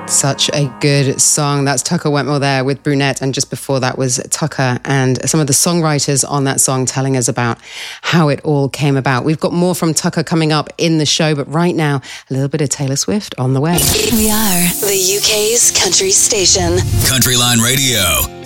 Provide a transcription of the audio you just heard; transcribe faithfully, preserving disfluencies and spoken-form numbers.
Such a good song. That's Tucker Wetmore there with Brunette, and just before that was Tucker and some of the songwriters on that song telling us about how it all came about. We've got more from Tucker coming up in the show, but right now, a little bit of Taylor Swift on the way. We are the U K's country station. Countryline Radio.